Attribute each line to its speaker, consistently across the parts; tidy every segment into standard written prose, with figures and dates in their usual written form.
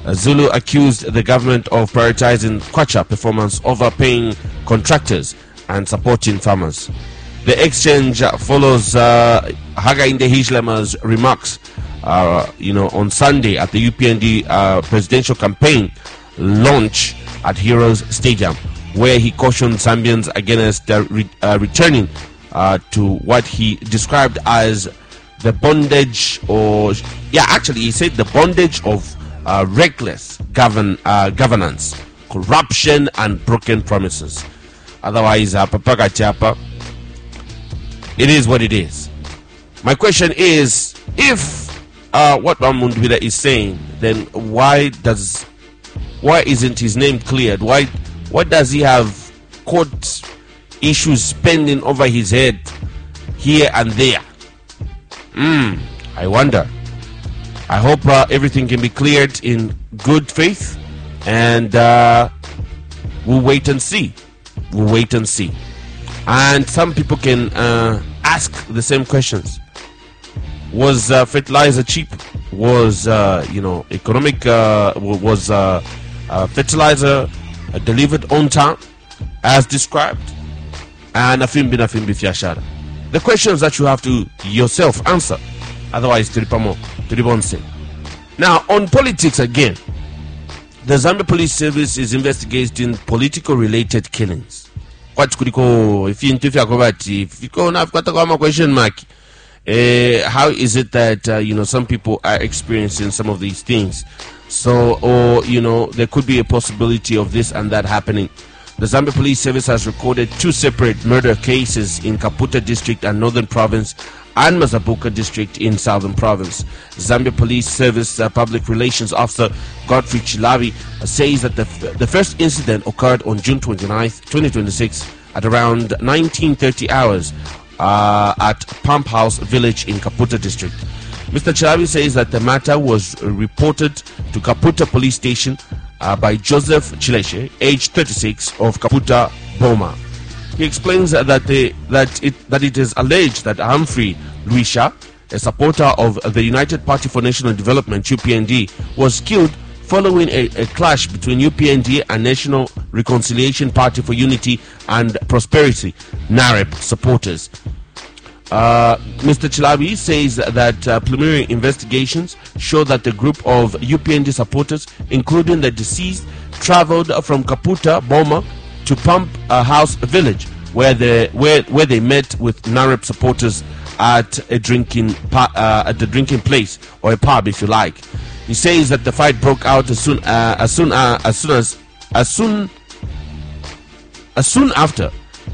Speaker 1: Zulu accused the government of prioritizing Kwacha performance over paying contractors and supporting farmers. The exchange follows Hakainde Hichilema's remarks on Sunday at the UPND presidential campaign launch at Heroes Stadium, where he cautioned Zambians against returning to what he described as the bondage, he said the bondage of reckless governance, corruption, and broken promises. Otherwise, it is what it is. My question is, if what Mundwira is saying, then why isn't his name cleared? Why does he have court issues pending over his head here and there? I wonder. I hope everything can be cleared in good faith, and we'll wait and see. And some people can ask the same questions. Was fertilizer cheap? Was fertilizer delivered on time as described? And the questions that you have to yourself answer. Otherwise, now, on politics again, the Zambia Police Service is investigating political related killings. If you question mark, how is it that some people are experiencing some of these things? So, or there could be a possibility of this and that happening. The Zambia Police Service has recorded 2 separate murder cases in Kaputa District and Northern Province, and Mazabuka District in Southern Province. Zambia Police Service Public Relations Officer Godfrey Chilabi says that the first incident occurred on June 29th, 2026 at around 19:30 hours at Pump House Village in Kaputa District. Mr. Chilabi says that the matter was reported to Kaputa Police Station by Joseph Chileshe, age 36, of Kaputa, Boma. He explains that it is alleged that Humphrey Luisha, a supporter of the United Party for National Development (UPND), was killed following a clash between UPND and National Reconciliation Party for Unity and Prosperity (NAREP) supporters. Mr. Chilabi says that preliminary investigations show that the group of UPND supporters, including the deceased, traveled from Kaputa, Boma, to Pump House Village, where they met with NAREP supporters at the drinking place, or a pub, if you like. He says that the fight broke out as soon after,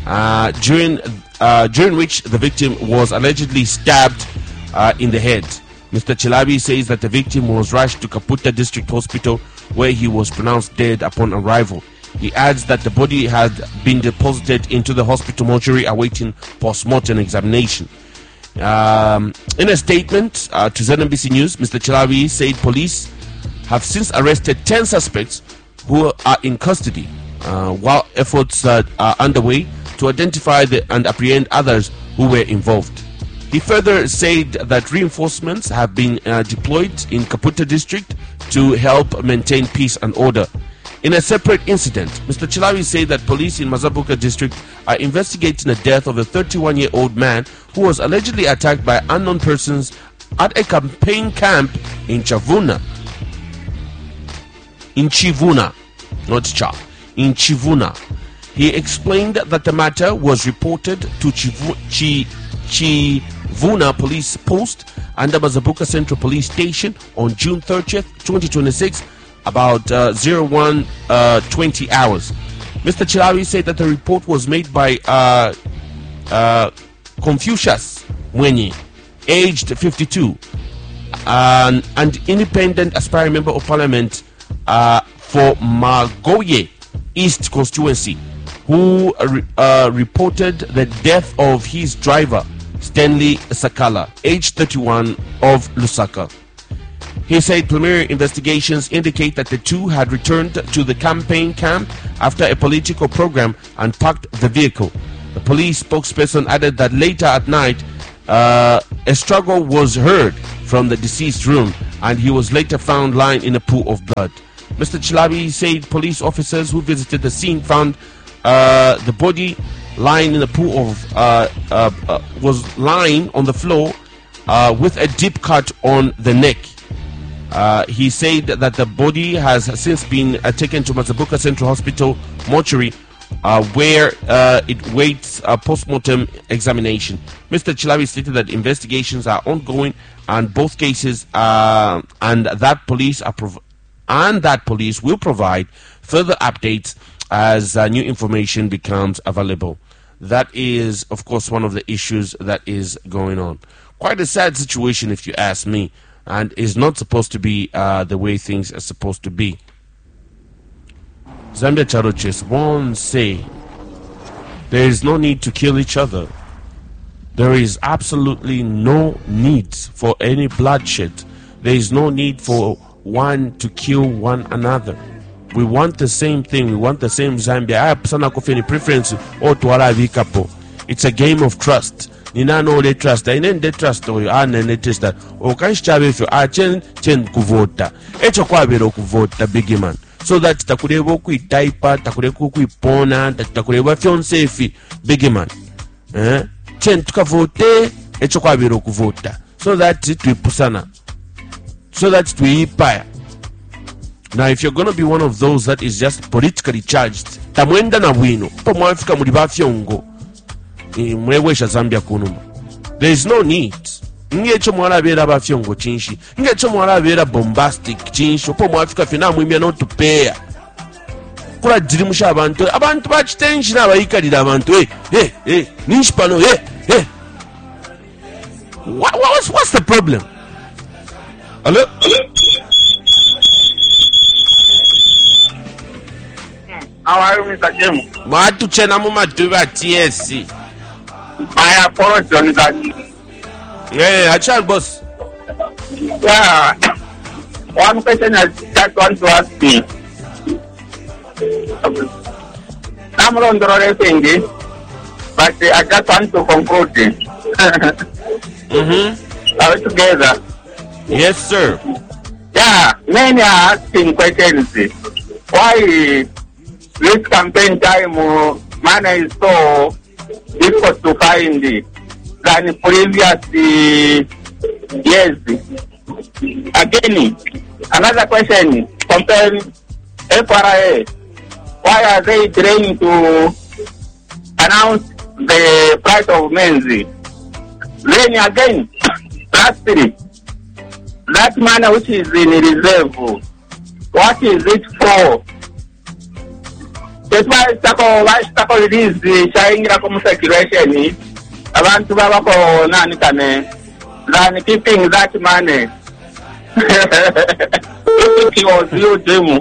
Speaker 1: during which the victim was allegedly stabbed in the head. Mr. Chilabi says that the victim was rushed to Kaputa District Hospital, where he was pronounced dead upon arrival. He adds that the body had been deposited into the hospital mortuary awaiting post-mortem examination. In a statement to ZNBC News, Mr. Chilabi said police have since arrested 10 suspects who are in custody, while efforts are underway to identify and apprehend others who were involved. He further said that reinforcements have been deployed in Kaputa District to help maintain peace and order. In a separate incident, Mr. Chilabi said that police in Mazabuka District are investigating the death of a 31-year-old man who was allegedly attacked by unknown persons at a campaign camp in Chivuna. He explained that the matter was reported to Chivuna Police Post under Mazabuka Central Police Station on June 30th, 2026, about 01:20 hours. Mr. Chilabi said that the report was made by Confucius Mwenye, aged 52, an independent aspiring member of parliament for Magoye East constituency, who reported the death of his driver, Stanley Sakala, aged 31, of Lusaka. He said preliminary investigations indicate that the two had returned to the campaign camp after a political program and parked the vehicle. The police spokesperson added that later at night, a struggle was heard from the deceased room, and he was later found lying in a pool of blood. Mr. Chilabi said police officers who visited the scene found the body lying in a pool of was lying on the floor with a deep cut on the neck. He said that the body has since been taken to Mazabuka Central Hospital mortuary, where it waits post-mortem examination. Mr. Chilabi stated that investigations are ongoing and both cases and that police will provide further updates as new information becomes available. That is, of course, one of the issues that is going on. Quite a sad situation, if you ask me, and is not supposed to be the way things are supposed to be. Zambia Charoches won't say there is no need to kill each other. There is absolutely no need for any bloodshed. There is no need for one to kill one another. We want the same thing. We want the same Zambia. I have any preference or to Aravikapo. It's a game of trust. Nina no le trust. I need trust or ne trust. O kan shabe if you chen kuvota. Echo kwabero kuvota big man. So that takurebo ku taipa, takurebo ku pona, takurebo fiancé big man. Chen tukavote echo kwabero kuvota. So that we pusana. So that we paya. Now, if you're going to be one of those that is just politically charged, tamwenda na wino, po mwafika muliba fyongo, mwewesha Zambia kunuma. There is no need. Ngecho mwala bera ba fyongo chinshi. Ngecho mwala bera bombastic chinshi. Po mwafika fina mwimia no tupea. Kula jirimusha abantu. Abantu bachitenshi na bayikalira abantu. Nishpano, What's the problem? Hello?
Speaker 2: How are you, Mr. Jim?
Speaker 1: Matu chena mu maduba TSC.
Speaker 2: I apologize on that.
Speaker 1: Yeah, actual boss.
Speaker 2: Yeah. One question I just want to ask you. I'm on the other thing, but I just want to conclude. Are we together?
Speaker 1: Yes, sir.
Speaker 2: Yeah, many are asking questions. Why this campaign time money is so difficult to find than previous years? Again, another question, comparing FRA, why are they trying to announce the price of Menzi? Then again, lastly, that money which is in reserve, what is it for? That's why stako release shaingira ko circulation abantu baba ko nani kane than keeping that money. If it was you, Jim,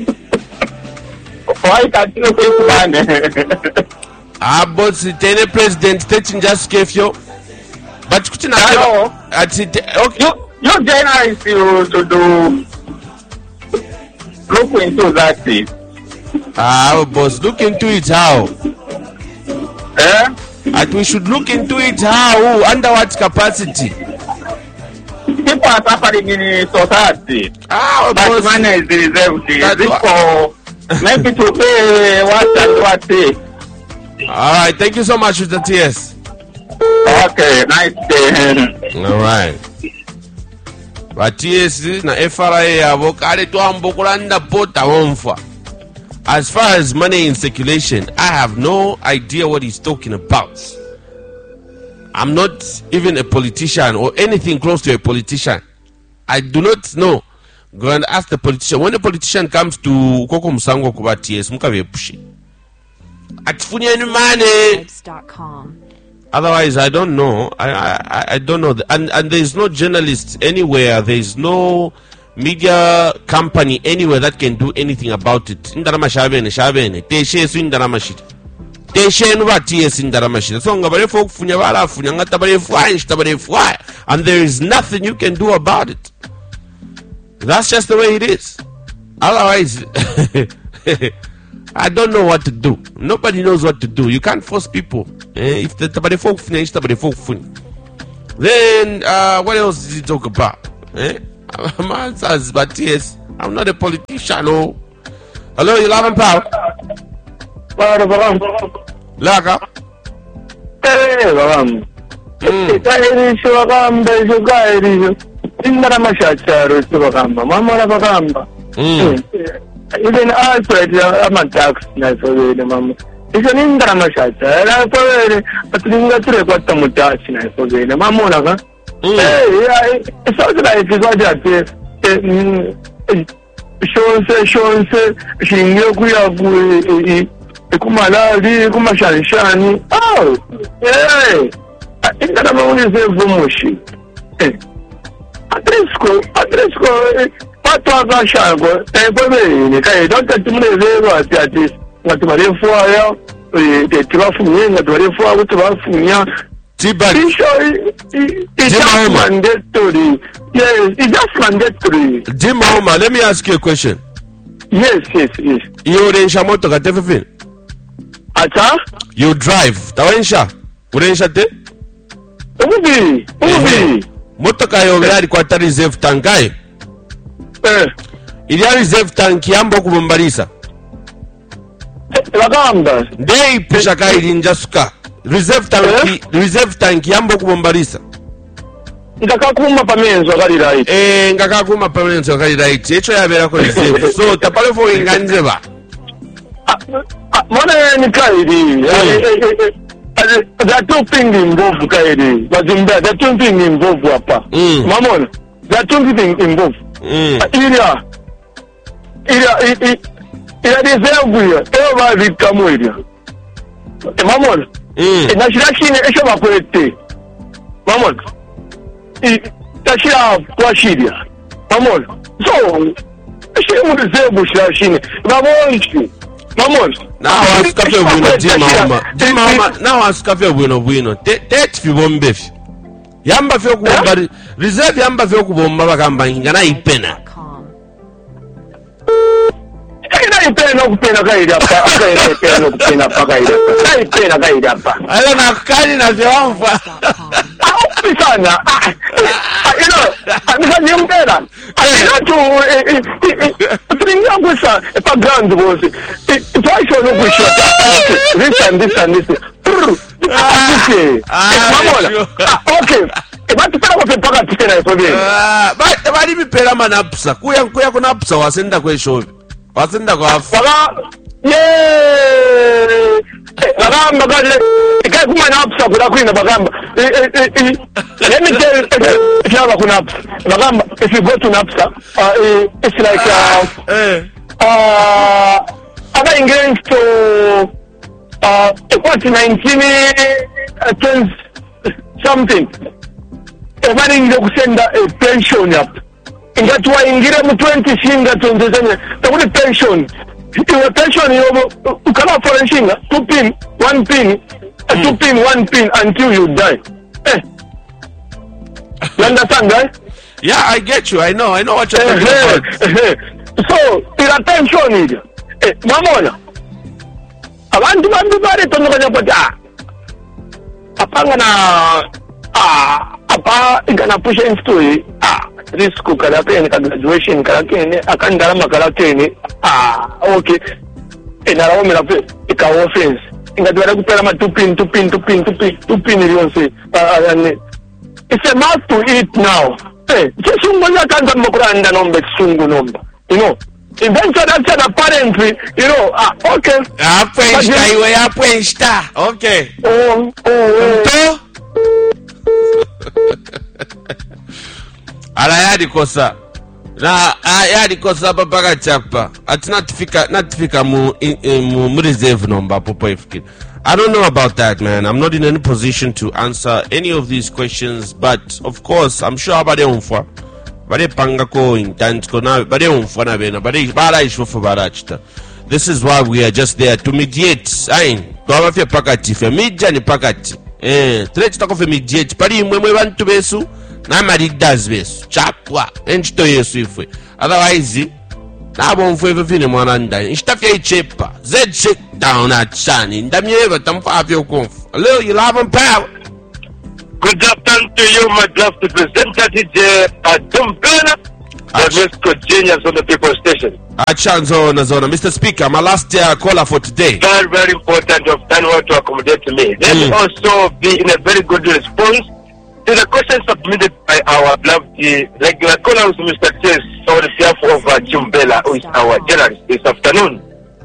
Speaker 2: why can't you keep money?
Speaker 1: But the president teaching just gave you. But okay.
Speaker 2: You journalists to do look into that thing.
Speaker 1: Boss, look into it how? And we should look into it how? Under what capacity?
Speaker 2: People are suffering in society. But boss, money is reserved. Is it for maybe to pay what and what?
Speaker 1: Alright, thank you so much, Mr. TS.
Speaker 2: Okay, nice day.
Speaker 1: Alright. But TS na FRA yabo kale tuambo kulanda pota wonfa. As far as money in circulation, I have no idea what he's talking about. I'm not even a politician or anything close to a politician. I do not know. Go and ask the politician. When the politician comes to Koko Musango kuba TS, mukave pushi. Atifunya ni money. Otherwise, I don't know. I don't know. And there is no journalist anywhere. There is no media company anywhere that can do anything about it. Indarama shabene. Teshe su indarama shit. Teshe nuba TS indarama shit. So ngabare folk funya wala funya ngatabare fly. And there is nothing you can do about it. That's just the way it is. Otherwise, I don't know what to do. Nobody knows what to do. You can't force people. If the tabare folk funya, tabare folk funya. Then, what else did he talk about? I'm answers, but yes, I'm not a politician. Oh. Hello, you love and power? Laka?
Speaker 2: Even I said, I'm a tax, nice for the mama. It's an Indramashata, and I probably, but you got to report them with tax, nice for the Mamma. It's also like it's all that. Sean said, she knew we are Kumala, Kumashani. Oh, yeah. I think that I'm only saying Vumushi. Adresco. What was a shago? Don't get to me at this. What was it for? The Traffic, the very far with Traffic. It's just mandatory. Yes, it's just mandatory.
Speaker 1: Jim Homa, let me ask you a question.
Speaker 2: Yes.
Speaker 1: You in Shamoto got everything?
Speaker 2: Ata?
Speaker 1: You drive. Tawensha? Urensha te?
Speaker 2: Ubi.
Speaker 1: Motoka yo gari kwa ta reserve tankai. Ili reserve tank yambo kubombalisa.
Speaker 2: Bagamba.
Speaker 1: Ndei pisha kai njasuka. Reserve tank yambo kubombalisa.
Speaker 2: Ngakakuma pamenzo kali right.
Speaker 1: Ngakakuma pamenzo kali right. Echo yabera ko reserve. So tapale fo inganzeba.
Speaker 2: Mwana ni kaidi. There are two things involved, Kaidi. But there are two things involved, Papa. Mamon, there are two things involved. Iria deserve you. Everybody come with you. Mamon, Nashirashine Eshama Poete. Mamon, Tashia Washidia. Mamon, so she would deserve Bushashine. Mamon,
Speaker 1: now I ask you bueno Jim Homa. Now I ask you bueno. Tet fi bombe. Yamba fi okubomba reserve yamba fi okubomba bakamba ngana ipena.
Speaker 2: Ipena kupena kaida pa.
Speaker 1: Ala nakali na vyamfa.
Speaker 2: Pisana. I'm not background was if I show no this and this. Okay. But
Speaker 1: bali bipera manapsa kuya kunapsa wasenda kwesho wasenda kwa bagamba gale kai kuma napsa kula kwina bagamba let me tell if you have a bagamba if you go to napsa it's like other ingredients to what 19 something everybody ndokusenda pension up ingatwa ingira mu 20 shinga 20 the pension your pension you cannot for shinga 2 pin 1 pin 2 pin 1 pin until you die. You understand, right? Yeah, I get you. I know what you're talking about.
Speaker 2: So pay attention mamona abantu bari tonokanya pata apanga na apa ingana push story risk kala pene ka graduation kala kene akandala makala kene okay enara omera pe ka offense ingadwara kupera ma 2 pin iliyonse it's a mouth to eat now chisungu nyakanza mbokuranda nombe chisungu nomba you know eventually after apparently you know okay
Speaker 1: apwensta okay ala yadikosa na yadikosa babaka chapa ati natifika mu reserve number popo ifiki. I don't know about that, man. I'm not in any position to answer any of these questions, but of course I'm sure abade umfwa bade panga ko intant ko na bade umfwa na bena bade bara ishofu barachita. This is why we are just there to mediate. Kwa fe pakati fe media ni pakati threat tako fe mediate pali imwe bantu besu na leaders besu chapwa enchito yesu ifwe otherwise nabo mfwe fine mwana ndani nshitafya ichepa z shake down at shani ndamyeva tamfa afyo konfu. Hello, you love and power.
Speaker 3: Good afternoon to you, my draft representative, Dumbela, the West Genius on the People Station.
Speaker 1: Zona. Mr. Speaker, my last caller for today.
Speaker 3: Very, very important. You've done well to accommodate me. Let me also be in a very good response to the question submitted by our beloved regular caller, Mr. Chase, on behalf of Chimbela, who is our journalist this afternoon.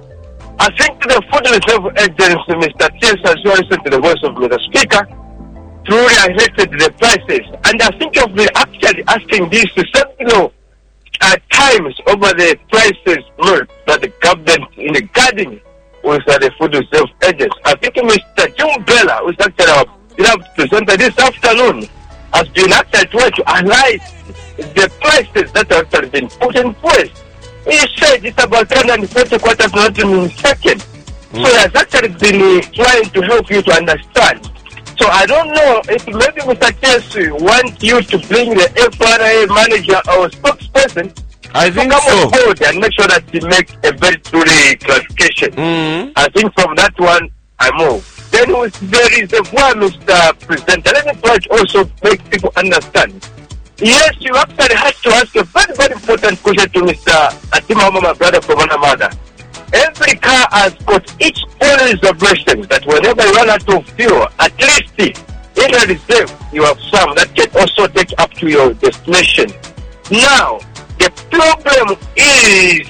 Speaker 3: I think the Food Reserve Agency, Mr. Chase, as well listened to the voice of Mr. Speaker, truly affected the prices. And I think you've been actually asking this to some, at times over the prices that the government in the garden with the Food Reserve Agency. I think Mr. Chimbela, who is actually our presenter this afternoon, has been actually trying to analyze the prices that have actually been put in place. He said it's about 340 quarters not in a second. So he has actually been trying to help you to understand. So I don't know if maybe Mr. Chelsea wants you to bring the FRA manager or spokesperson
Speaker 1: I think
Speaker 3: to come
Speaker 1: so.
Speaker 3: on board and make sure that he makes a very truly clarification. I think from that one, I move. Then with the reservoir, Mr. President, let me try to also make people understand. Yes, you actually had to ask a very, very important question to Mr. Atima, my brother from Anamada. Every car has got each own reservations that whenever you run out of fuel, at least in a reserve, you have some that can also take up to your destination. Now, the problem is,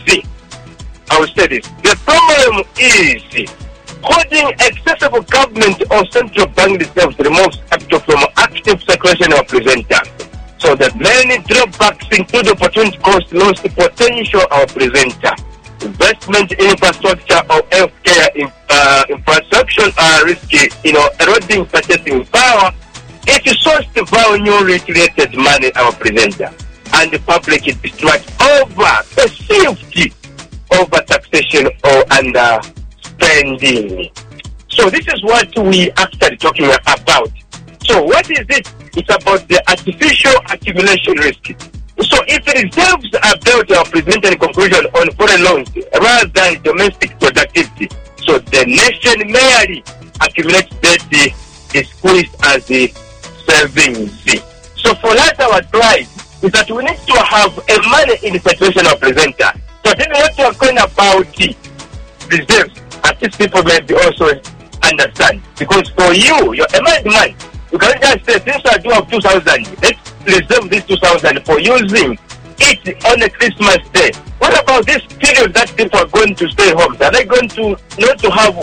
Speaker 3: I will say this, the problem is holding accessible government or central bank reserves removes capital from active circulation of presenter. So the many drawbacks include opportunity cost, loss, potential of presenter. Investment in infrastructure or healthcare infrastructure are risky, eroding purchasing power. It source the value related money our presenter. And the public is distracted over perceived over taxation or under spending. So this is what we actually talking about. So what is it? It's about the artificial accumulation risk. So if the reserves are built or presented in conclusion on foreign loans rather than domestic productivity, so the nation merely accumulates debt is squeezed as the savings. So for us, our drive is that we need to have a money in the situation of presenter. So then what we are going about reserves, at least people may be also understand. Because for you, your amount of money, you can just say, since I do have 2,000, let's reserve this 2,000 for using it on a Christmas day. What about this period that people are going to stay home? Are they going to not to have,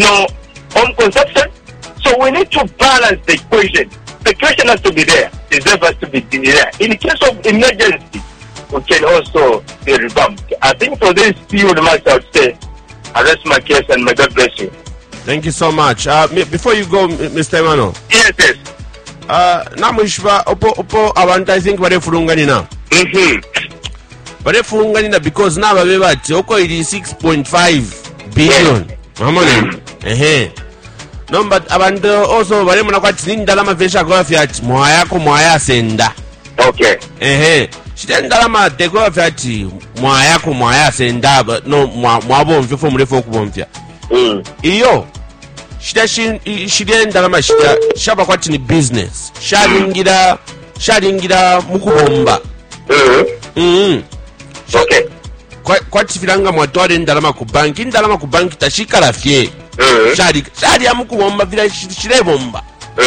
Speaker 3: home consumption? So we need to balance the equation. The question has to be there. Reserve has to be there. In case of emergency, we can also be revamped. I think for this few remarks, I would say, I rest my case and may God bless you.
Speaker 1: Thank you so much. Before you go, Mr. Emmanuel.
Speaker 3: Yes.
Speaker 1: Namushba opo abantu I think barefulunganina. Barefulunganina because now babati oko ili 6.5 billion. Mamone. No, but abantu also baremuna kwati ndalama vesha kwa fiat mwaya senda.
Speaker 3: Okay.
Speaker 1: Ndalama teko fiat mwaya senda no mwabo mfifo mrefu okubomfya. Iyo shida ndalama shaba kwati ni business sharingira mukubomba.
Speaker 3: Okay.
Speaker 1: Kwati filanga mwatwale ndalama ku banki tashika rafye. Shari ya mukubomba vila shirebomba.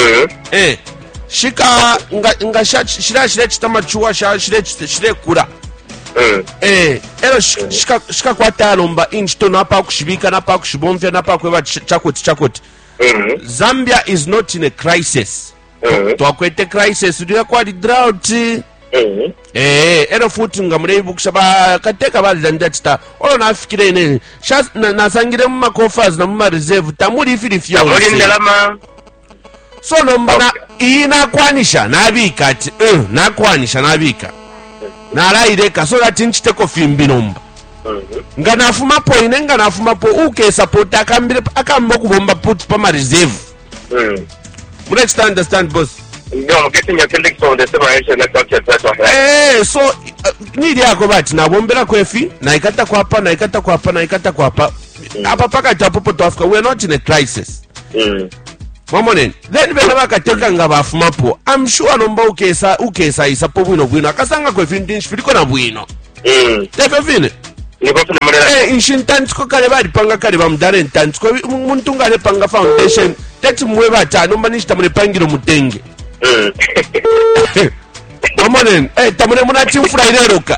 Speaker 1: Shika nga shire chitama chuwa shire kura. Ero shika kwata lomba inchito napa kushibika napa kushibomfya napa kweba chakoti. Zambia is not in a crisis. Twakwete crisis udiya kwa drought. Ero futi nga murebu kushaba kateka bali ndachita olo nafikire ine nasangire mu makofas na mu reserve tamuri ifirifyo
Speaker 3: tamuri ndalama
Speaker 1: so nomba ina kwanisha nabika ati nakwanisha nabika naraireka so that nchiteko fimbi nomba nganafuma po ine nganafuma po uke support akambo kubomba put pa reserve let's understand boss.
Speaker 3: No, getting your colleagues on the separation like that.
Speaker 1: So need yako bati na bombela kwefi na ikata kwa hapa hapa paka tapopo to Africa. We are not in a crisis. Mamoneni then bena bakateka nga bafumapo I'm sure nomba ukesa isapo bwino akasanga kwe fintin shfiliko na bwino tefe fine inshintansko kale bali panga kale bamdare ntansko umuntu ngale panga foundation teti mwe batano manishita mune pangiro mutenge Mamoneni tamune munati mfuraireroka.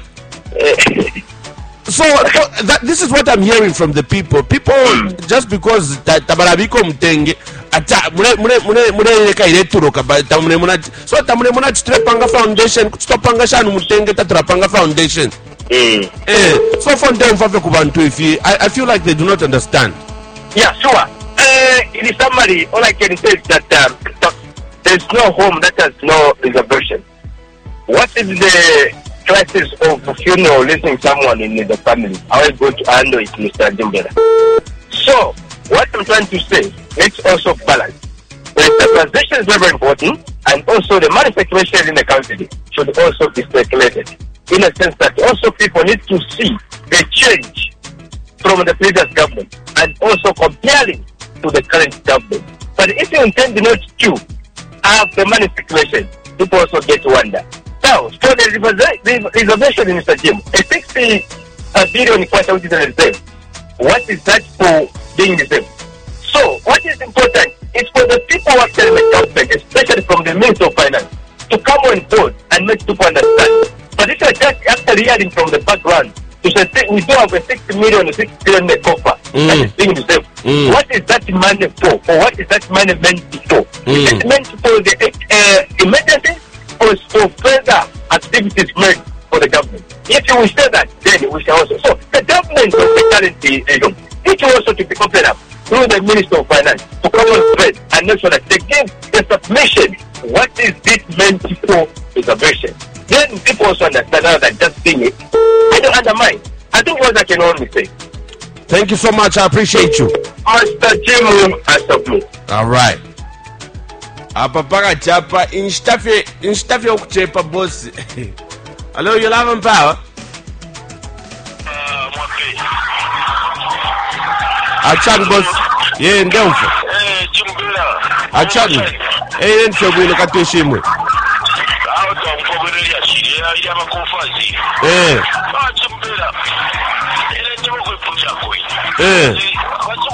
Speaker 1: So this is what I'm hearing from the people. Just because tabarabiko mtenge ata mune kaireturoka tamune munati so tamune munati trepanga foundation kutopanga shanu mtenge tatrapanga foundation. So for them for kubantu I feel like they do not understand.
Speaker 3: Yeah, sure. In summary, all I can say is that there's no home that has no reservation. What is the crisis of funeral losing someone in the family? How are you going to handle it, Mr. Jimbera? So, what I'm trying to say, let's also balance. The transaction is very important, and also the money circulation in the country should also be circulated. In a sense that also people need to see the change from the previous government and also comparing to the current government. But if you intend not to have the money circulation, people also get to wonder. Now, for the reservation in Mr. Jim, a 60 billion quota which is reserved, what is that for being reserved? So, what is important is for the people who actually make government, especially from the Minister of Finance, to come on board and make people understand. But if you're just after hearing from the background, to say we do have a 60 million or 6 billion coffer that is being reserved. What is that money for? Or what is that money meant for? Is it meant for the emergency or for further activities made for the government? If you will say that, then we shall also. So the government of the current it will also to be opened up through the Minister of Finance to come on spread and make sure that they give the submission. What is this meant for reservation? Then people also understand rather than just saying it. I don't undermine. I think what I can only say.
Speaker 1: Thank you so much. I appreciate you.
Speaker 3: Mr. Jim Asablu.
Speaker 1: All right. Apapaka chapa instafye okuchepa boss. Hello, you love and power? Achan boss. Yeah, ndemfo.
Speaker 4: Jimbera.
Speaker 1: Achan. Nfyo bwino katweshimwe.
Speaker 4: Jimbera.